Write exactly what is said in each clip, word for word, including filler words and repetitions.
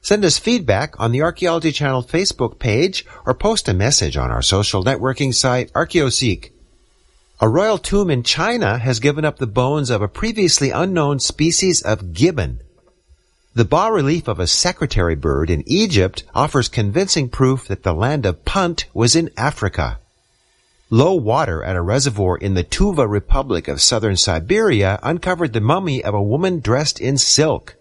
Send us feedback on the Archaeology Channel Facebook page or post a message on our social networking site, ArchaeoSeek. A royal tomb in China has given up the bones of a previously unknown species of gibbon. The bas-relief of a secretary bird in Egypt offers convincing proof that the land of Punt was in Africa. Low water at a reservoir in the Tuva Republic of southern Siberia uncovered the mummy of a woman dressed in silk.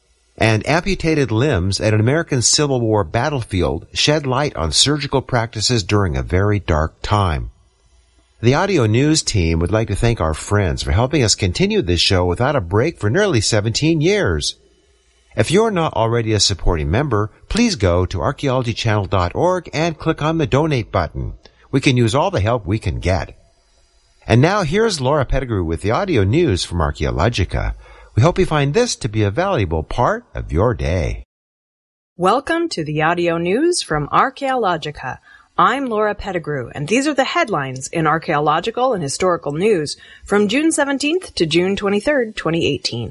And amputated limbs at an American Civil War battlefield shed light on surgical practices during a very dark time. The Audio News team would like to thank our friends for helping us continue this show without a break for nearly seventeen years. If you're not already a supporting member, please go to archaeology channel dot org and click on the donate button. We can use all the help we can get. And now here's Laura Pettigrew with the audio news from Archaeologica. We hope you find this to be a valuable part of your day. Welcome to the audio news from Archaeologica. I'm Laura Pettigrew, and these are the headlines in archaeological and historical news from June seventeenth to June twenty-third, twenty eighteen.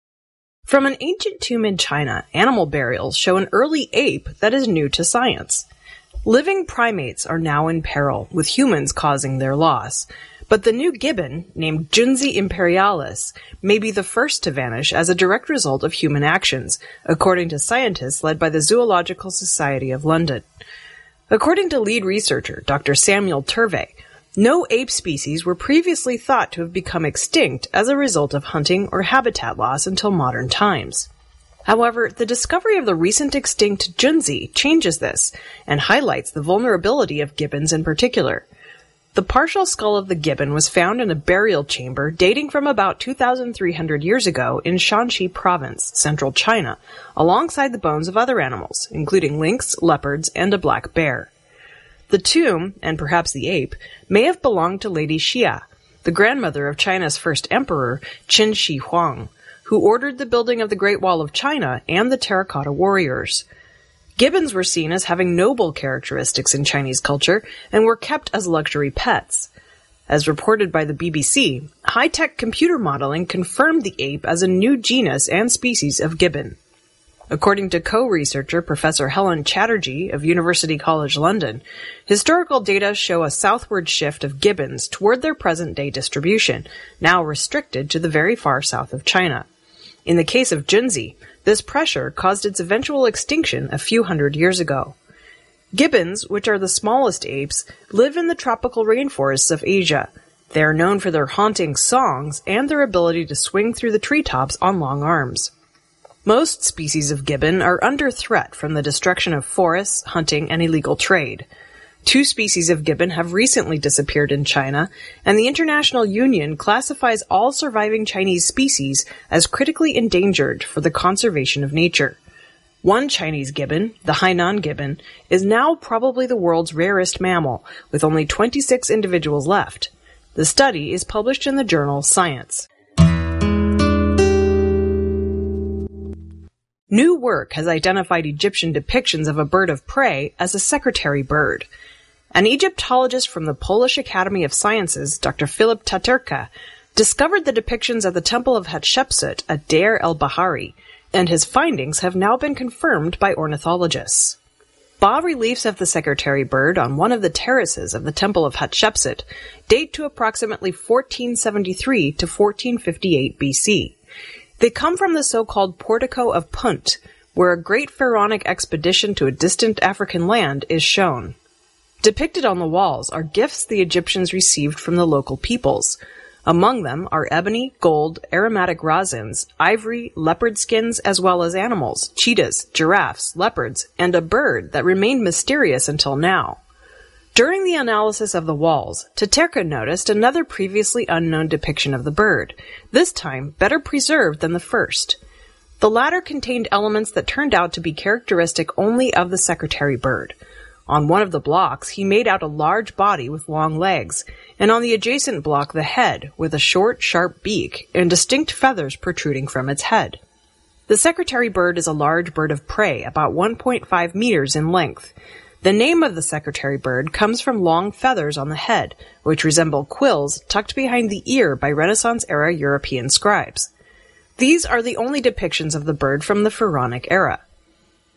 From an ancient tomb in China, animal burials show an early ape that is new to science. Living primates are now in peril, with humans causing their loss. But the new gibbon, named Junzi imperialis, may be the first to vanish as a direct result of human actions, according to scientists led by the Zoological Society of London. According to lead researcher Doctor Samuel Turvey, no ape species were previously thought to have become extinct as a result of hunting or habitat loss until modern times. However, the discovery of the recent extinct Junzi changes this and highlights the vulnerability of gibbons in particular. The partial skull of the gibbon was found in a burial chamber dating from about two thousand three hundred years ago in Shanxi Province, central China, alongside the bones of other animals, including lynx, leopards, and a black bear. The tomb, and perhaps the ape, may have belonged to Lady Xia, the grandmother of China's first emperor, Qin Shi Huang, who ordered the building of the Great Wall of China and the Terracotta Warriors. Gibbons were seen as having noble characteristics in Chinese culture and were kept as luxury pets. As reported by the B B C, high-tech computer modeling confirmed the ape as a new genus and species of gibbon. According to co-researcher Professor Helen Chatterjee of University College London, historical data show a southward shift of gibbons toward their present-day distribution, now restricted to the very far south of China. In the case of Junzi, this pressure caused its eventual extinction a few hundred years ago. Gibbons, which are the smallest apes, live in the tropical rainforests of Asia. They are known for their haunting songs and their ability to swing through the treetops on long arms. Most species of gibbon are under threat from the destruction of forests, hunting, and illegal trade. Two species of gibbon have recently disappeared in China, and the International Union classifies all surviving Chinese species as critically endangered for the conservation of nature. One Chinese gibbon, the Hainan gibbon, is now probably the world's rarest mammal, with only twenty-six individuals left. The study is published in the journal Science. New work has identified Egyptian depictions of a bird of prey as a secretary bird. An Egyptologist from the Polish Academy of Sciences, Doctor Filip Taterka, discovered the depictions at the Temple of Hatshepsut at Deir el-Bahari, and his findings have now been confirmed by ornithologists. Bas-reliefs of the secretary bird on one of the terraces of the Temple of Hatshepsut date to approximately fourteen seventy-three to fourteen fifty-eight B C. They come from the so-called Portico of Punt, where a great pharaonic expedition to a distant African land is shown. Depicted on the walls are gifts the Egyptians received from the local peoples. Among them are ebony, gold, aromatic resins, ivory, leopard skins, as well as animals, cheetahs, giraffes, leopards, and a bird that remained mysterious until now. During the analysis of the walls, Taterka noticed another previously unknown depiction of the bird, this time better preserved than the first. The latter contained elements that turned out to be characteristic only of the secretary bird. On one of the blocks, he made out a large body with long legs, and on the adjacent block the head, with a short, sharp beak and distinct feathers protruding from its head. The secretary bird is a large bird of prey, about one point five meters in length. The name of the secretary bird comes from long feathers on the head, which resemble quills tucked behind the ear by Renaissance-era European scribes. These are the only depictions of the bird from the Pharaonic era.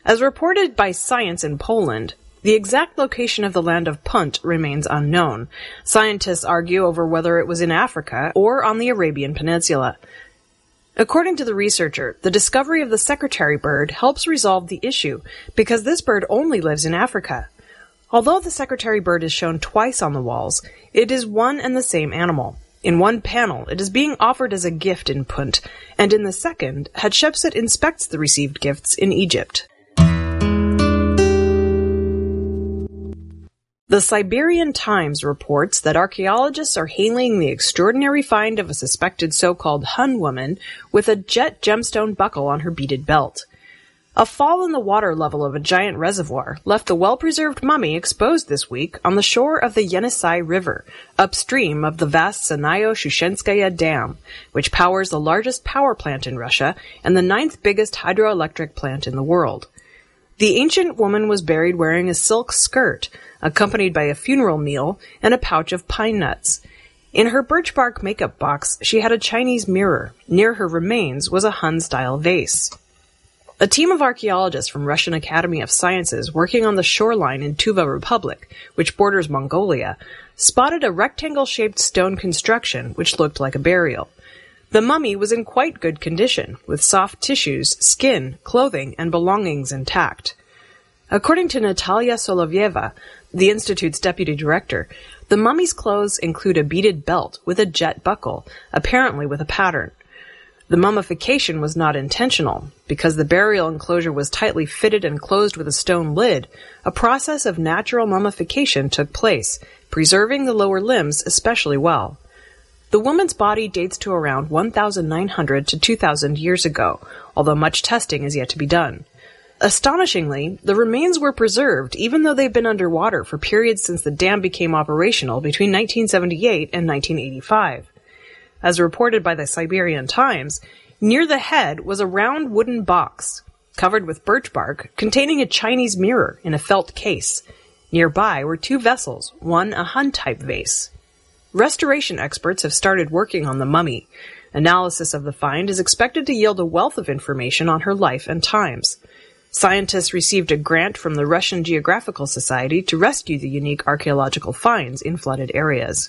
As reported by Science in Poland, the exact location of the land of Punt remains unknown. Scientists argue over whether it was in Africa or on the Arabian Peninsula. According to the researcher, the discovery of the secretary bird helps resolve the issue because this bird only lives in Africa. Although the secretary bird is shown twice on the walls, it is one and the same animal. In one panel, it is being offered as a gift in Punt, and in the second, Hatshepsut inspects the received gifts in Egypt. The Siberian Times reports that archaeologists are hailing the extraordinary find of a suspected so-called Hun woman with a jet gemstone buckle on her beaded belt. A fall in the water level of a giant reservoir left the well-preserved mummy exposed this week on the shore of the Yenisei River, upstream of the vast Sanayo-Shushenskaya Dam, which powers the largest power plant in Russia and the ninth biggest hydroelectric plant in the world. The ancient woman was buried wearing a silk skirt, accompanied by a funeral meal and a pouch of pine nuts. In her birch bark makeup box, she had a Chinese mirror. Near her remains was a Hun-style vase. A team of archaeologists from Russian Academy of Sciences working on the shoreline in Tuva Republic, which borders Mongolia, spotted a rectangle-shaped stone construction which looked like a burial. The mummy was in quite good condition, with soft tissues, skin, clothing, and belongings intact. According to Natalia Solovyeva, the Institute's deputy director, the mummy's clothes include a beaded belt with a jet buckle, apparently with a pattern. The mummification was not intentional. Because the burial enclosure was tightly fitted and closed with a stone lid, a process of natural mummification took place, preserving the lower limbs especially well. The woman's body dates to around one thousand nine hundred to two thousand years ago, although much testing is yet to be done. Astonishingly, the remains were preserved even though they've been underwater for periods since the dam became operational between nineteen seventy-eight and nineteen eighty-five. As reported by the Siberian Times, near the head was a round wooden box, covered with birch bark, containing a Chinese mirror in a felt case. Nearby were two vessels, one a Hun-type vase. Restoration experts have started working on the mummy. Analysis of the find is expected to yield a wealth of information on her life and times. Scientists received a grant from the Russian Geographical Society to rescue the unique archaeological finds in flooded areas.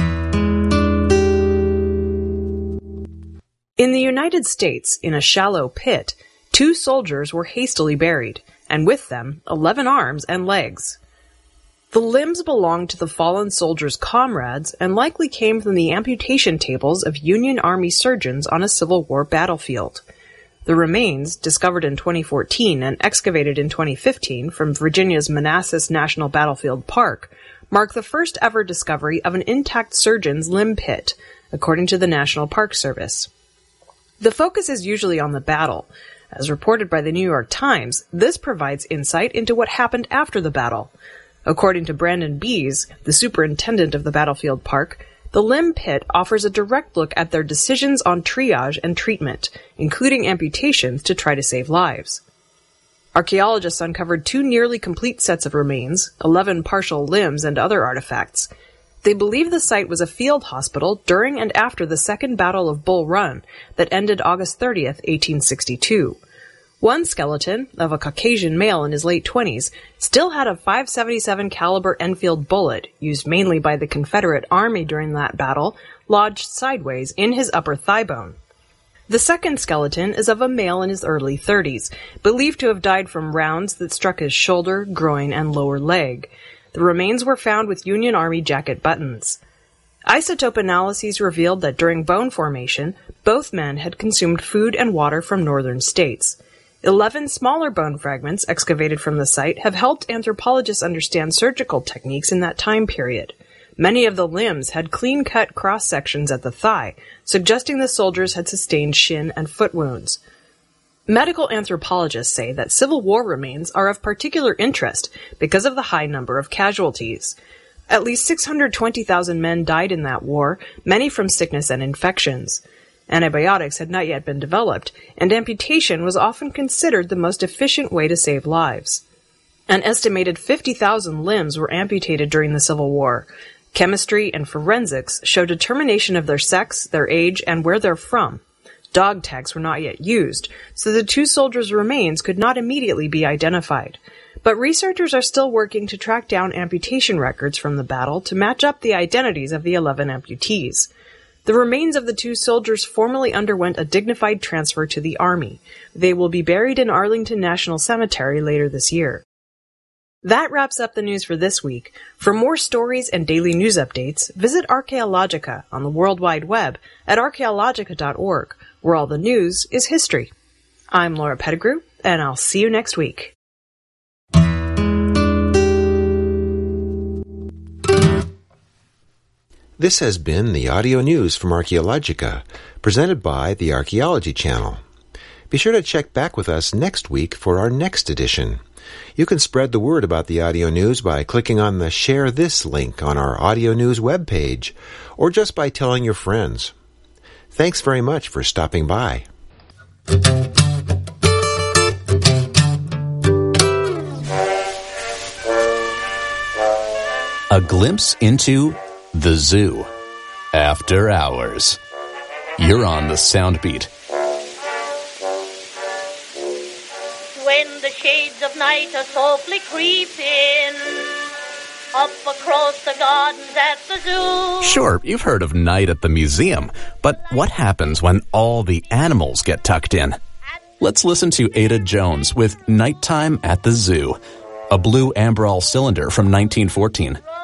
In the United States, in a shallow pit, two soldiers were hastily buried, and with them, eleven arms and legs. The limbs belonged to the fallen soldiers' comrades and likely came from the amputation tables of Union Army surgeons on a Civil War battlefield. The remains, discovered in twenty fourteen and excavated in twenty fifteen from Virginia's Manassas National Battlefield Park, mark the first ever discovery of an intact surgeon's limb pit, according to the National Park Service. The focus is usually on the battle. As reported by the New York Times, this provides insight into what happened after the battle. According to Brandon Bees, the superintendent of the battlefield park, the limb pit offers a direct look at their decisions on triage and treatment, including amputations to try to save lives. Archaeologists uncovered two nearly complete sets of remains, eleven partial limbs, and other artifacts. They believe the site was a field hospital during and after the Second Battle of Bull Run that ended August thirtieth, eighteen sixty-two. One skeleton, of a Caucasian male in his late twenties, still had a five seventy-seven caliber Enfield bullet, used mainly by the Confederate Army during that battle, lodged sideways in his upper thigh bone. The second skeleton is of a male in his early thirties, believed to have died from rounds that struck his shoulder, groin, and lower leg. The remains were found with Union Army jacket buttons. Isotope analyses revealed that during bone formation, both men had consumed food and water from northern states. Eleven smaller bone fragments excavated from the site have helped anthropologists understand surgical techniques in that time period. Many of the limbs had clean-cut cross-sections at the thigh, suggesting the soldiers had sustained shin and foot wounds. Medical anthropologists say that Civil War remains are of particular interest because of the high number of casualties. At least six hundred twenty thousand men died in that war, many from sickness and infections. Antibiotics had not yet been developed, and amputation was often considered the most efficient way to save lives. An estimated fifty thousand limbs were amputated during the Civil War. Chemistry and forensics show determination of their sex, their age, and where they're from. Dog tags were not yet used, so the two soldiers' remains could not immediately be identified. But researchers are still working to track down amputation records from the battle to match up the identities of the eleven amputees. The remains of the two soldiers formally underwent a dignified transfer to the Army. They will be buried in Arlington National Cemetery later this year. That wraps up the news for this week. For more stories and daily news updates, visit Archaeologica on the World Wide Web at archaeologica dot org, where all the news is history. I'm Laura Pettigrew, and I'll see you next week. This has been the audio news from Archaeologica, presented by the Archaeology Channel. Be sure to check back with us next week for our next edition. You can spread the word about the audio news by clicking on the Share This link on our audio news webpage, or just by telling your friends. Thanks very much for stopping by. A glimpse into the zoo. After hours. You're on the Soundbeat. When the shades of night are softly creeping up across the gardens at the zoo. Sure, you've heard of night at the museum, but what happens when all the animals get tucked in? Let's listen to Ada Jones with Nighttime at the Zoo, a blue Ambrol cylinder from nineteen fourteen.